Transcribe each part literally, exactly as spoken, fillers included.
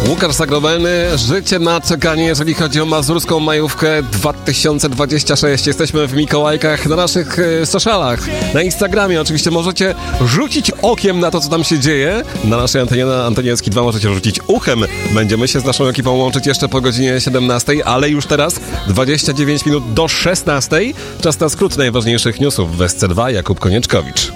Łukasz Zagrobelny, życie na czekanie, jeżeli chodzi o mazurską majówkę dwa tysiące dwudziesty szósty. Jesteśmy w Mikołajkach na naszych e, socialach, na Instagramie. Oczywiście możecie rzucić okiem na to, co tam się dzieje. Na naszej antenie, na antenie S K I dwa możecie rzucić uchem. Będziemy się z naszą ekipą łączyć jeszcze po godzinie siedemnastej, ale już teraz dwadzieścia dziewięć minut do szesnastej. Czas na skrót najważniejszych newsów w S C dwa. Jakub Konieczkowicz.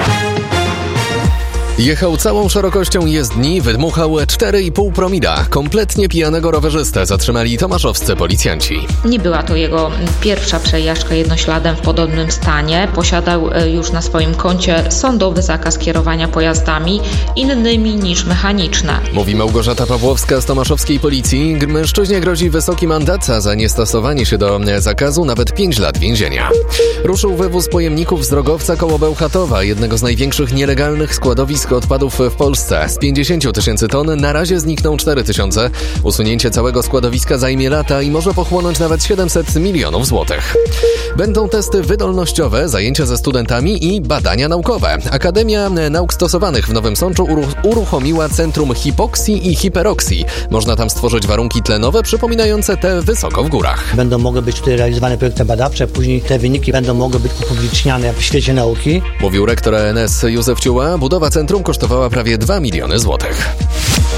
Jechał całą szerokością jezdni, wydmuchał cztery i pół promila. Kompletnie pijanego rowerzystę zatrzymali tomaszowscy policjanci. Nie była to jego pierwsza przejażdżka jednośladem w podobnym stanie. Posiadał już na swoim koncie sądowy zakaz kierowania pojazdami innymi niż mechaniczne. Mówi Małgorzata Pawłowska z tomaszowskiej policji. Mężczyźnie grozi wysoki mandat, a za niestosowanie się do zakazu nawet pięć lat więzienia. Ruszył wywóz pojemników z drogowca koło Bełchatowa, jednego z największych nielegalnych składowisk odpadów w Polsce. Z pięćdziesięciu tysięcy ton na razie znikną cztery tysiące. Usunięcie całego składowiska zajmie lata i może pochłonąć nawet siedemset milionów złotych. Będą testy wydolnościowe, zajęcia ze studentami i badania naukowe. Akademia Nauk Stosowanych w Nowym Sączu uruchomiła Centrum Hipoksji i Hiperoksji. Można tam stworzyć warunki tlenowe przypominające te wysoko w górach. Będą mogły być tutaj realizowane projekty badawcze, później te wyniki będą mogły być upubliczniane w świecie nauki. Mówił rektor A N S Józef Ciuła. Budowa centrum kosztowała prawie dwa miliony złotych.